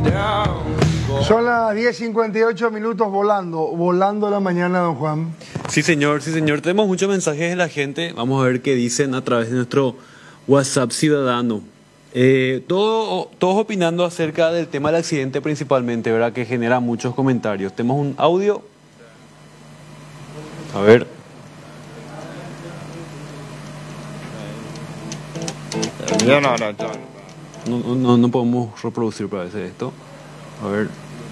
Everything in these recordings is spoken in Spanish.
Son las 10:58 minutos volando la mañana, don Juan. Sí, señor. Tenemos muchos mensajes de la gente. Vamos a ver qué dicen a través de nuestro WhatsApp ciudadano. Todos opinando acerca del tema del accidente principalmente, ¿verdad? Que genera muchos comentarios. Tenemos un audio. A ver. No podemos reproducir para veces esto. A ver.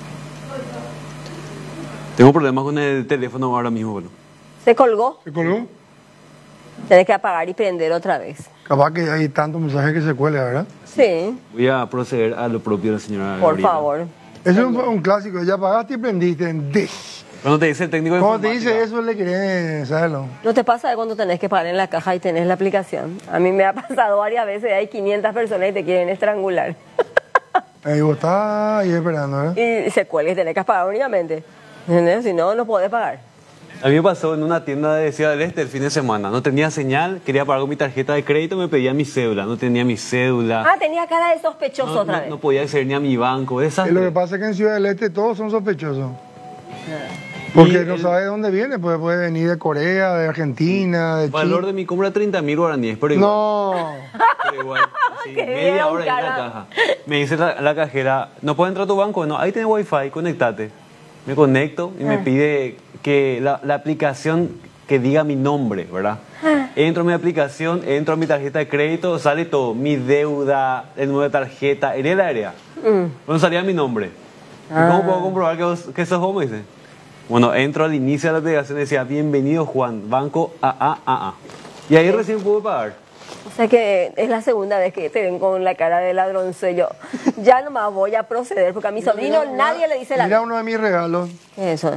Tengo problemas con el teléfono ahora mismo, bueno. ¿Se colgó? ¿Se colgó? Tienes que apagar y prender otra vez. Capaz que hay tantos mensajes que se cuele, ¿verdad? Sí. Voy a proceder a lo propio de la señora Por Gabriela. favor. Eso es un clásico. Ya apagaste y prendiste. Cuando te dice el técnico de Cuando te informática. dice eso, le querés saberlo. ¿No te pasa de cuando tenés que pagar en la caja y tenés la aplicación? A mí me ha pasado varias veces, hay 500 personas y te quieren estrangular. Ahí vos estás ahí esperando, ¿verdad? Y se cuelga y tenés que pagar únicamente. ¿Entendés? Si no, no podés pagar. A mí me pasó en una tienda de Ciudad del Este el fin de semana. No tenía señal, quería pagar con mi tarjeta de crédito, me pedía mi cédula. No tenía mi cédula. Ah, tenía cara de sospechoso otra vez. No podía acceder ni a mi banco. Y lo que Desastre. pasa es que en Ciudad del Este todos son sospechosos. Porque no sabe de dónde viene. Puede venir de Corea, de Argentina, de El valor Chile. de mi compra 30.000 guaraníes, pero igual. No. Pero igual. Sí, Qué media bien, hora en la cara. caja. Me dice la cajera, ¿no puede entrar a tu banco? No, ahí tenés wifi, conectate. Me conecto y me pide que la aplicación que diga mi nombre, ¿verdad? Entro a mi aplicación, entro a mi tarjeta de crédito, sale todo, mi deuda, el número de tarjeta, en el área. Bueno, salía mi nombre. ¿Y cómo puedo comprobar que sos vos? Me dice. Bueno, entro al inicio de la aplicación y decía, bienvenido Juan, banco AAAA. Y ahí recién pude pagar. O sea que es la segunda vez que te ven con la cara de ladroncello. Ya nomás voy a proceder, porque a mi sobrino nadie le dice Mira la... uno de mis regalos. ¿Qué es eso?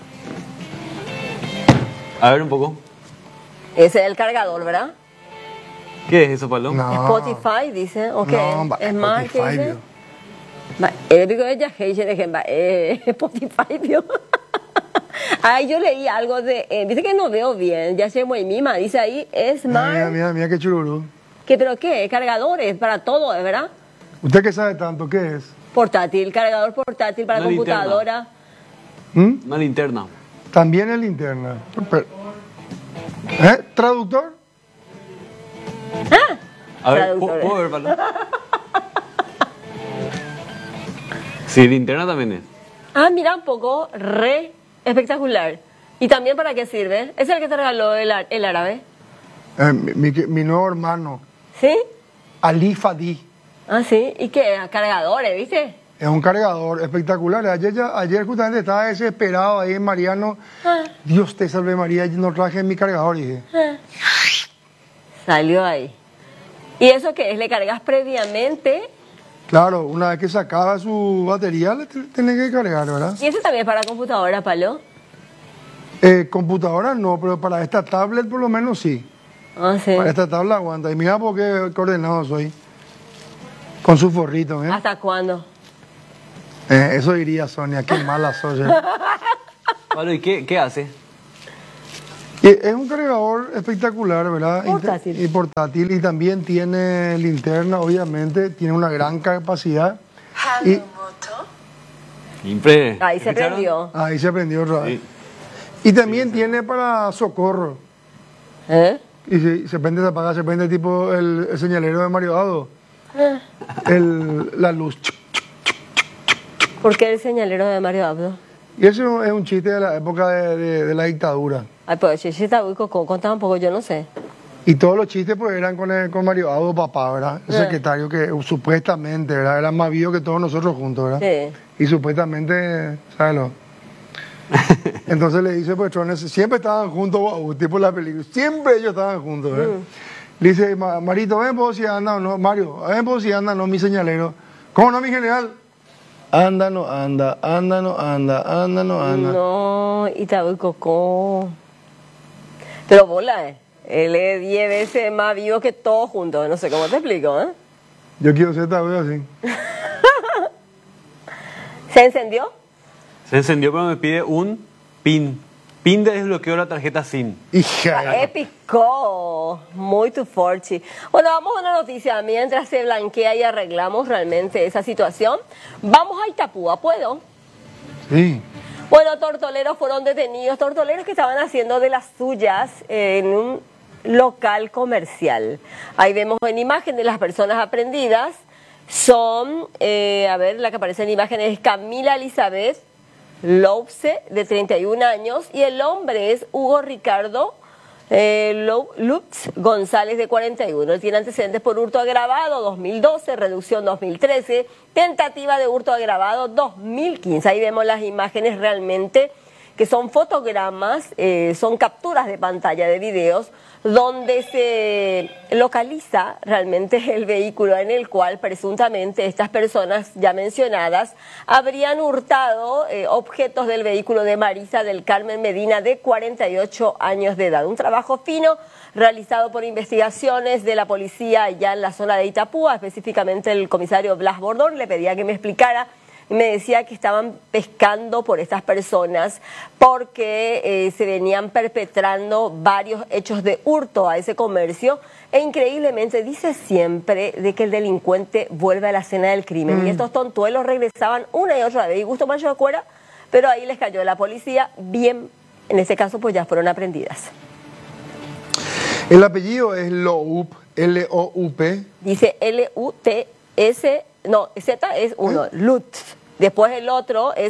A ver un poco. Ese es el cargador, ¿verdad? ¿Qué es eso, Pablo? No. Spotify, dice. ¿O qué? No, es más, ¿qué Spotify, dice? vio. Digo, ella Spotify, vio. Ay, yo leí algo de... dice que no veo bien, ya se muy mima. Dice ahí, Smart... Mira qué chururú. ¿Pero qué? Cargadores para todo, ¿verdad? ¿Usted qué sabe tanto? ¿Qué es? Portátil, cargador portátil para Una linterna. computadora. Una linterna. También es linterna. ¿Traductor? A ver, Traductores. ¿puedo ver, Pablo? Sí, linterna también es. Ah, mira, un poco, re espectacular. ¿Y también para qué sirve? ¿Es el que te regaló el árabe? Mi nuevo hermano, ¿Sí? Ali Fadi. Ah, sí. ¿Y qué? Cargadores, ¿viste? Es un cargador espectacular. Ayer justamente estaba desesperado ahí en Mariano. Dios te salve María, yo no traje mi cargador, dije. Salió ahí. ¿Y eso qué es? ¿Le cargas previamente? Claro, una vez que se acaba su batería, le tenés que cargar, ¿verdad? ¿Y eso también es para computadora, Palo? Computadora no, pero para esta tablet por lo menos sí. Ah, sí. Para esta tabla aguanta. Y mira por qué ordenado soy. Con su forrito, ¿eh? ¿Hasta cuándo? Eso diría Sonia, qué mala soy. Pablo, ¿y qué hace? Es un cargador espectacular, ¿verdad? Portátil. Y portátil. Y también tiene linterna, obviamente. Tiene una gran capacidad. Y Ahí se ¿Escucharon? prendió. ahí se prendió otra vez. Sí. Y también tiene para socorro. ¿Eh? Y si se prende, se apaga, se prende tipo el señalero de Mario Dado. La luz. ¿Por qué el señalero de Mario Abdo? Y eso es un chiste de la época de la dictadura. Ay, pues chichita, uy, contaba un poco, yo no sé. Y todos los chistes pues eran con Mario Abdo, papá, ¿verdad? El secretario que supuestamente, ¿verdad? Era más vivo que todos nosotros juntos, ¿verdad? Sí. Y supuestamente, ¿sabes? Entonces le dice, pues, siempre estaban juntos, wow, tipo la película. Siempre ellos estaban juntos, ¿verdad? Le dice, Marito, ven vos si anda o no. Mario, ven vos si anda, no, mi señalero. ¿Cómo no, mi general? Anda, no anda, anda, no anda, anda, no anda. No, Itaú Cocó. Pero bola, él es 10 veces más vivo que todos juntos. No sé cómo te explico, ¿eh? Yo quiero ser tabú así. ¿Se encendió? Se encendió, pero me pide un pin PIN de desbloqueo de la tarjeta SIM. Hija. Épico, muy tu forchi. Bueno, vamos a una noticia. Mientras se blanquea y arreglamos realmente esa situación, vamos a Itapúa, ¿puedo? Sí. Bueno, tortoleros fueron detenidos, tortoleros que estaban haciendo de las suyas en un local comercial. Ahí vemos en imagen de las personas aprendidas. Son, a ver, la que aparece en imagen es Camila Elizabeth Loupse, de 31 años, y el hombre es Hugo Ricardo Lutz González, de 41. Tiene antecedentes por hurto agravado 2012, reducción 2013, tentativa de hurto agravado 2015. Ahí vemos las imágenes realmente que son fotogramas, son capturas de pantalla de videos donde se localiza realmente el vehículo en el cual presuntamente estas personas ya mencionadas habrían hurtado objetos del vehículo de Marisa del Carmen Medina, de 48 años de edad. Un trabajo fino realizado por investigaciones de la policía allá en la zona de Itapúa, específicamente el comisario Blas Bordón. Le pedía que me explicara y me decía que estaban pescando por estas personas porque se venían perpetrando varios hechos de hurto a ese comercio, e increíblemente dice siempre de que el delincuente vuelve a la escena del crimen y estos tontuelos regresaban una y otra vez y gusto macho de cuera, pero ahí les cayó la policía. Bien, en este caso pues ya fueron aprendidas. El apellido es Loup, L-O-U-P. Dice L-U-T-S, no, Z es uno, Lutz. Después el otro es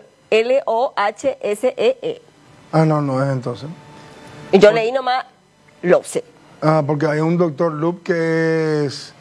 L-O-H-S-E-E. Ah, no es entonces. Y yo leí nomás Loupse. Ah, porque hay un doctor Loup que es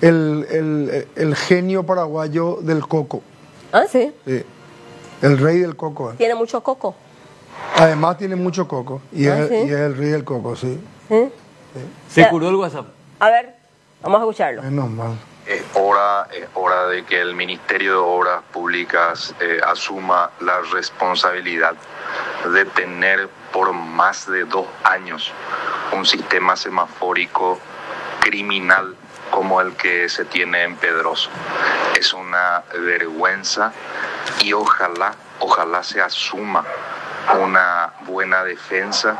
el genio paraguayo del coco. Ah, sí. Sí. El rey del coco. Tiene mucho coco. Además tiene mucho coco. Y, Ah, es, ¿sí? y es el rey del coco, sí. ¿Mm? Se Ya. curó el WhatsApp. A ver, vamos a escucharlo. Menos mal. Es hora de que el Ministerio de Obras Públicas asuma la responsabilidad de tener por más de 2 años un sistema semafórico criminal como el que se tiene en Pedroso. Es una vergüenza y ojalá se asuma una buena defensa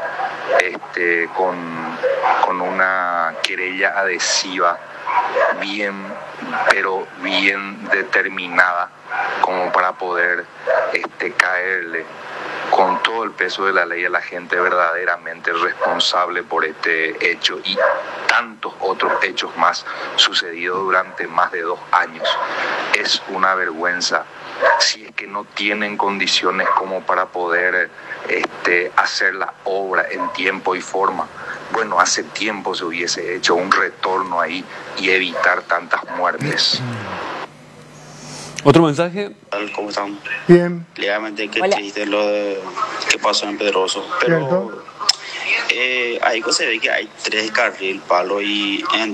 con una querella adhesiva pero bien determinada, como para poder caerle con todo el peso de la ley a la gente verdaderamente responsable por este hecho y tantos otros hechos más sucedidos durante más de 2 años. Es una vergüenza. Si es que no tienen condiciones como para poder hacer la obra en tiempo y forma, bueno, hace tiempo se hubiese hecho un retorno ahí y evitar tantas muertes. ¿Otro mensaje? ¿Cómo están? Bien. Legalmente qué Hola. triste lo de que pasó en Pedroso, pero ahí se ve que hay 3 carriles palo y en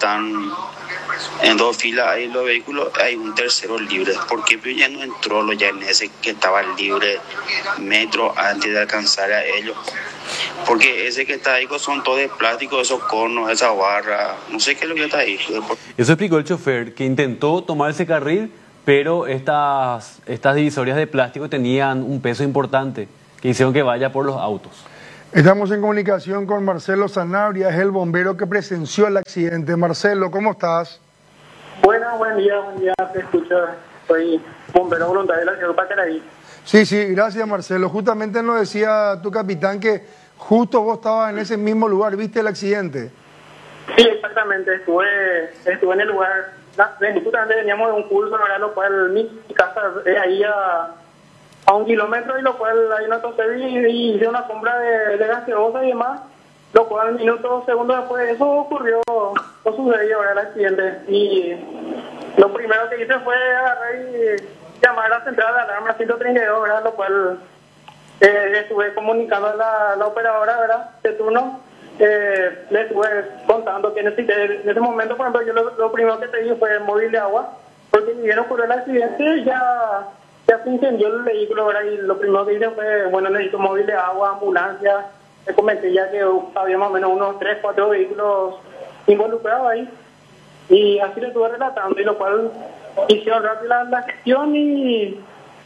dos filas hay los vehículos, hay un tercero libre. ¿Por qué ya no entró lo ya en ese que estaba libre metro antes de alcanzar a ellos? Porque ese que está ahí son todos de plástico, esos conos, esa barra, no sé qué es lo que está ahí. Eso explicó el chofer, que intentó tomar ese carril, pero estas divisorias de plástico tenían un peso importante, que hicieron que vaya por los autos. Estamos en comunicación con Marcelo Sanabria, es el bombero que presenció el accidente. Marcelo, ¿cómo estás? Bueno, buen día, te escucho. Soy bombero voluntario de la ciudad de Pacaraí. Sí, gracias Marcelo. Justamente nos decía tu capitán que justo vos estabas en ese mismo lugar, ¿viste el accidente? Sí, exactamente, estuve en el lugar. Justamente veníamos de un curso, ¿verdad? Lo cual mi casa es ahí a 1 kilómetro, y lo cual ahí no tosé y hice una compra de gaseosa y demás, lo cual segundos después de eso ocurrió, sucedió, ¿verdad? El accidente. Y lo primero que hice fue agarrar y llamar a la central de alarma 132, ¿verdad? Lo cual estuve comunicando a la operadora, ¿verdad? De turno. Le estuve contando que necesité. En ese momento, por ejemplo, yo lo primero que pedí fue móvil de agua, porque si bien ocurrió el accidente, ya se incendió el vehículo, ¿verdad? Y lo primero que hice fue, bueno, necesito móvil de agua, ambulancia. Le comenté ya que había más o menos unos 3, 4 vehículos involucrados ahí. Y así le estuve relatando, y lo cual hicieron rápido la gestión y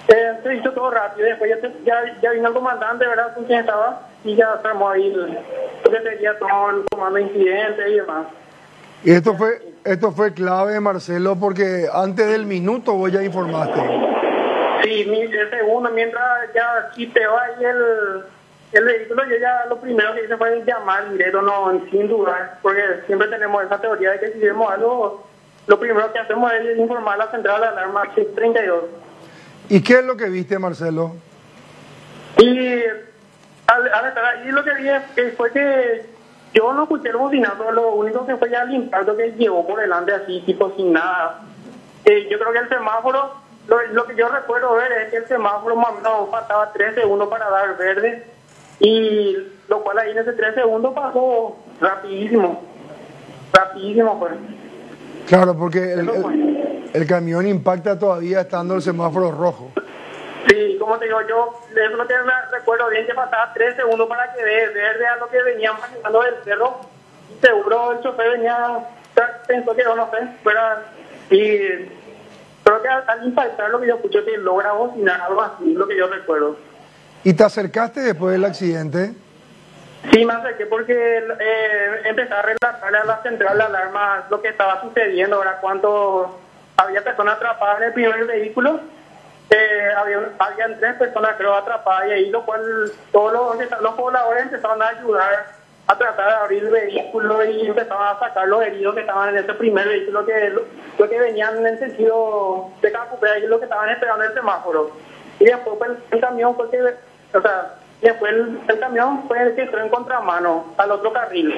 Se hizo todo rápido, después ya vino el comandante, ¿verdad? Con quien estaba, y ya se armó ahí lo que sería todo el comando de incidentes y demás. Y esto fue clave, Marcelo, porque antes del minuto vos ya informaste. Sí, el segundo, mientras ya chipeó ahí el vehículo, yo ya lo primero que hice fue llamar directo, no, sin dudar, porque siempre tenemos esa teoría de que si vemos algo, lo primero que hacemos es informar a la central de alarma 32. ¿Y qué es lo que viste, Marcelo? Y al estar ahí lo que vi fue que yo no escuché el bocinazo, lo único que fue ya el impacto que llevó por delante así, tipo sin nada. Yo creo que el semáforo, lo que yo recuerdo ver es que el semáforo más o menos faltaba 3 segundos para dar verde, y lo cual ahí en ese 3 segundos pasó rapidísimo pues. Claro, porque el camión impacta todavía estando el semáforo rojo. Sí, como te digo, yo eso es lo que me recuerdo bien, que faltaba 3 segundos para que dé verde a lo que venían manejando del cerro. Seguro el chofer venía, pensó que yo no sé, fuera, y creo que al impactar lo que yo escuché que logra bocinar, algo así, lo que yo recuerdo. ¿Y te acercaste después del accidente? Sí, me acerqué porque empecé a relatarle a la central de alarma lo que estaba sucediendo, ¿verdad? Cuánto había personas atrapadas en el primer vehículo. Habían 3 personas creo atrapadas, y ahí lo cual todos los pobladores empezaron a ayudar a tratar de abrir el vehículo y empezaban a sacar los heridos que estaban en ese primer vehículo, lo que venían en el sentido de Cacupé, ahí lo que estaban esperando el semáforo. Y después el camión fue después el camión fue el que entró en contramano al otro carril.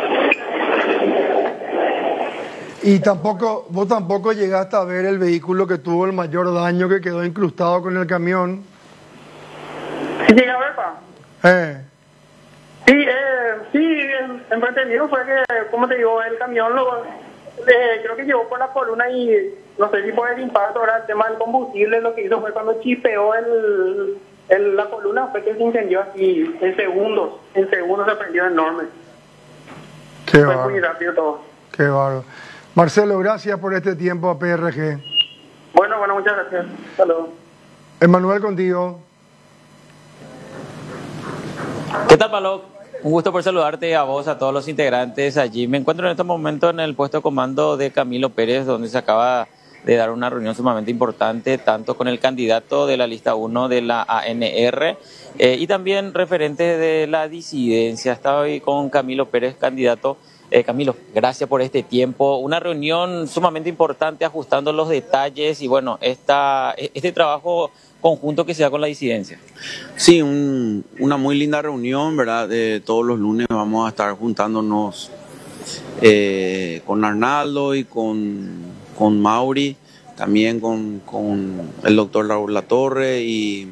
Y vos tampoco llegaste a ver el vehículo que tuvo el mayor daño, que quedó incrustado con el camión. Sí, llegué a ver, pa. Sí, enfrente mío fue que, como te digo, el camión creo que llevó por la columna y no sé si por el impacto, ahora el tema del combustible, lo que hizo fue cuando chipeó la columna, fue que se incendió así en segundos se prendió enorme. Qué fue muy rápido todo. Qué bárbaro. Marcelo, gracias por este tiempo a PRG. Bueno, muchas gracias. Hasta luego. Emanuel, contigo. ¿Qué tal, Palo? Un gusto por saludarte a vos, a todos los integrantes allí. Me encuentro en este momento en el puesto de comando de Camilo Pérez, donde se acaba de dar una reunión sumamente importante, tanto con el candidato de la lista 1 de la ANR y también referentes de la disidencia. Estaba hoy con Camilo Pérez, candidato. Camilo, gracias por este tiempo. Una reunión sumamente importante, ajustando los detalles y bueno, este trabajo conjunto que se da con la disidencia. Sí, una muy linda reunión, ¿verdad? Todos los lunes vamos a estar juntándonos con Arnaldo y con Mauri, también con el doctor Raúl Latorre y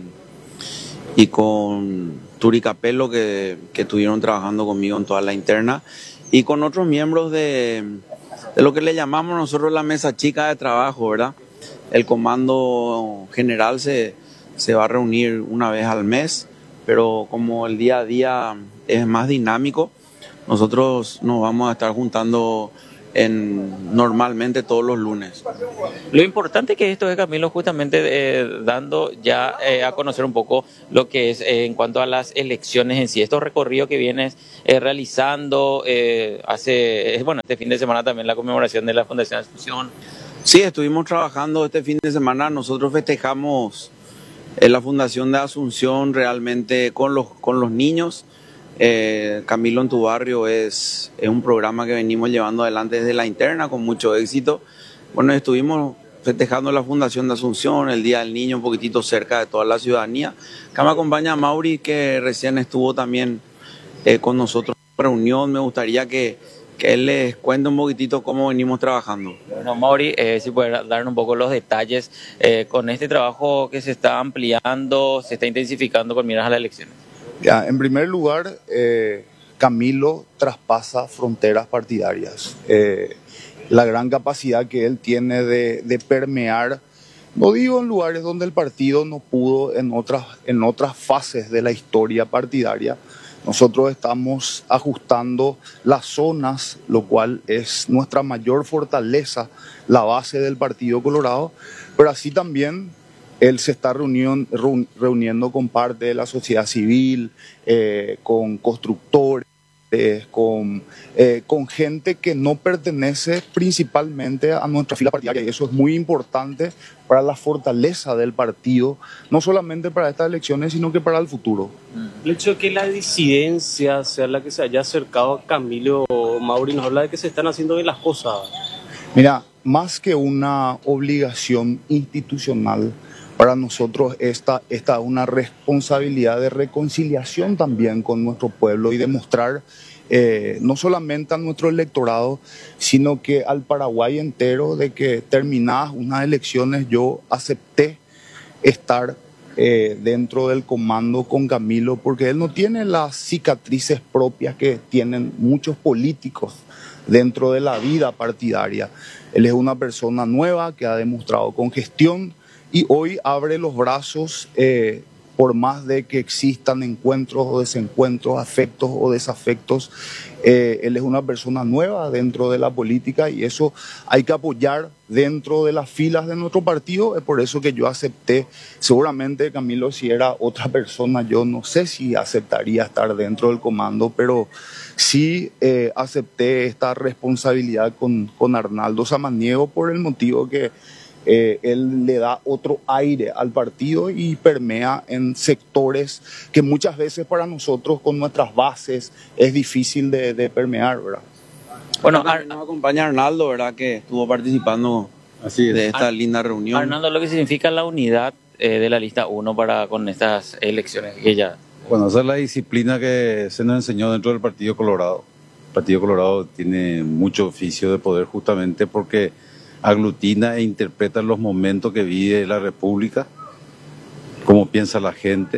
con Turi Capello, que estuvieron trabajando conmigo en toda la interna, y con otros miembros de lo que le llamamos nosotros la mesa chica de trabajo, ¿verdad? El comando general se va a reunir una vez al mes, pero como el día a día es más dinámico, nosotros nos vamos a estar juntando normalmente todos los lunes. Lo importante que esto es, Camilo, justamente dando ya a conocer un poco lo que es en cuanto a las elecciones en sí, estos recorridos que vienes realizando, este fin de semana también la conmemoración de la Fundación Asunción. Sí, estuvimos trabajando este fin de semana, nosotros festejamos la Fundación de Asunción realmente con los niños. Camilo en tu barrio es un programa que venimos llevando adelante desde la interna con mucho éxito. Bueno, estuvimos festejando la Fundación de Asunción, el Día del Niño, un poquitito cerca de toda la ciudadanía. Acá me acompaña Mauri, que recién estuvo también con nosotros en la reunión. Me gustaría que él les cuente un poquitito cómo venimos trabajando. Bueno, Mauri, si puede darnos un poco los detalles con este trabajo que se está ampliando, se está intensificando con miras a las elecciones. Ya, en primer lugar, Camilo traspasa fronteras partidarias. La gran capacidad que él tiene de permear, no digo en lugares donde el partido no pudo en otras fases de la historia partidaria. Nosotros estamos ajustando las zonas, lo cual es nuestra mayor fortaleza, la base del Partido Colorado, pero así también Él se está reuniendo con parte de la sociedad civil, con constructores, con gente que no pertenece principalmente a nuestra fila partidaria, y eso es muy importante para la fortaleza del partido, no solamente para estas elecciones, sino que para el futuro. El hecho de que la disidencia sea la que se haya acercado a Camilo Mauri nos habla de que se están haciendo bien las cosas. Mira, más que una obligación institucional, para nosotros esta es una responsabilidad de reconciliación también con nuestro pueblo y demostrar no solamente a nuestro electorado, sino que al Paraguay entero, de que terminadas unas elecciones yo acepté estar dentro del comando con Camilo, porque él no tiene las cicatrices propias que tienen muchos políticos dentro de la vida partidaria. Él es una persona nueva que ha demostrado con gestión y hoy abre los brazos por más de que existan encuentros o desencuentros, afectos o desafectos. Él es una persona nueva dentro de la política y eso hay que apoyar dentro de las filas de nuestro partido. Es por eso que yo acepté. Seguramente Camilo, si era otra persona, yo no sé si aceptaría estar dentro del comando, pero sí acepté esta responsabilidad con Arnaldo Samaniego por el motivo que él le da otro aire al partido y permea en sectores que muchas veces para nosotros con nuestras bases es difícil de permear, ¿verdad? Bueno, nos acompaña Arnaldo, ¿verdad? Que estuvo participando de esta linda reunión. Arnaldo, lo que significa la unidad de la lista 1 con estas elecciones que ya... Bueno, esa es la disciplina que se nos enseñó dentro del Partido Colorado. El Partido Colorado tiene mucho oficio de poder justamente porque aglutina e interpreta los momentos que vive la República, cómo piensa la gente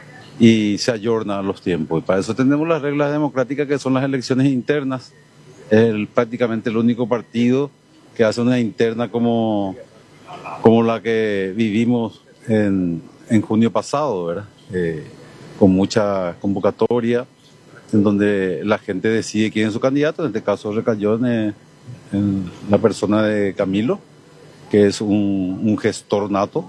y se ayorna a los tiempos. Y para eso tenemos las reglas democráticas que son las elecciones internas. Es prácticamente el único partido que hace una interna como la que vivimos en junio pasado, ¿verdad? Con mucha convocatoria, en donde la gente decide quién es su candidato. En este caso recayó en la persona de Camilo, que es un gestor nato.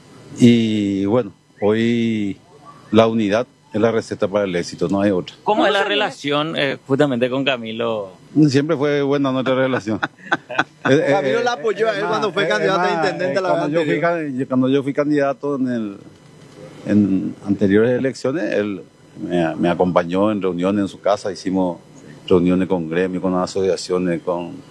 Y bueno, hoy la unidad es la receta para el éxito, no hay otra. ¿Cómo es la relación justamente con Camilo? Siempre fue buena nuestra relación. Camilo la apoyó a él cuando fue candidato a intendente cuando yo fui candidato en anteriores elecciones, él me acompañó en reuniones en su casa, hicimos reuniones con gremios, con asociaciones, con